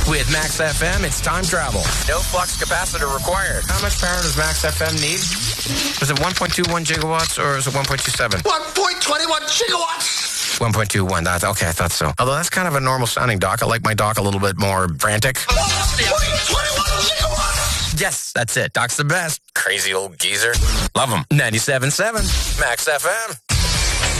With Max FM, it's time travel. No flux capacitor required. How much power does Max FM need? Is it 1.21 gigawatts or is it 1.27? 1.21 gigawatts! 1.21. That's okay, I thought so. Although that's kind of a normal sounding dock. I like my dock a little bit more frantic. 1.21 gigawatts! Yes, that's it. Doc's the best. Crazy old geezer. Love him. 97.7 Max FM.